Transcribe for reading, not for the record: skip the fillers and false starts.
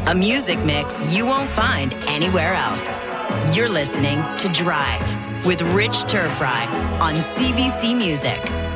a music mix you won't find anywhere else. You're listening to Drive with Rich Turfry on CBC Music.